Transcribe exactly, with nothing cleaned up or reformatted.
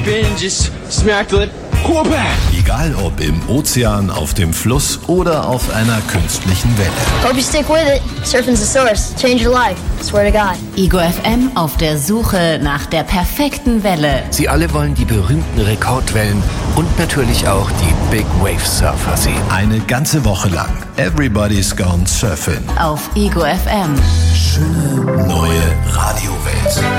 Ben just smacked it. Egal ob im Ozean, auf dem Fluss oder auf einer künstlichen Welle. Hope you stick with it. Surfing's the source. Change your life. Swear to God. Ego F M auf der Suche nach der perfekten Welle. Sie alle wollen die berühmten Rekordwellen und natürlich auch die Big Wave Surfer sehen. Eine ganze Woche lang. Everybody's gone surfing. Auf Ego F M. Schöne neue Radiowelt.